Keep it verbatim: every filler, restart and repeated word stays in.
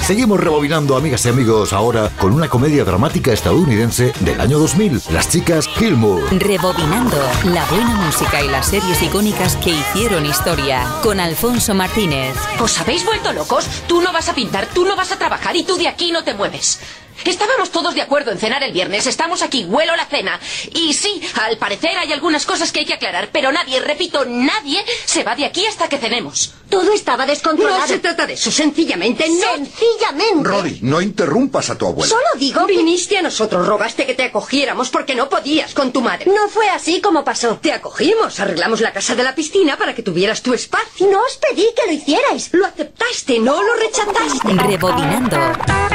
Seguimos rebobinando, amigas y amigos, ahora con una comedia dramática estadounidense del año dos mil, Las chicas Gilmour. Rebobinando la buena música y las series icónicas que hicieron historia, con Alfonso Martínez. ¿Os habéis vuelto locos? Tú no vas a pintar, tú no vas a trabajar y tú de aquí no te mueves. Estábamos todos de acuerdo en cenar el viernes, estamos aquí, huelo la cena. Y sí, al parecer hay algunas cosas que hay que aclarar, pero nadie, repito, nadie se va de aquí hasta que cenemos. Todo estaba descontrolado. No se trata de eso, sencillamente no. Sencillamente. Roddy, no interrumpas a tu abuela. Solo digo que... Viniste a nosotros, rogaste que te acogiéramos porque no podías con tu madre. No fue así como pasó. Te acogimos, arreglamos la casa de la piscina para que tuvieras tu espacio. No os pedí que lo hicierais. Lo aceptaste, no lo rechazaste. Rebobinando.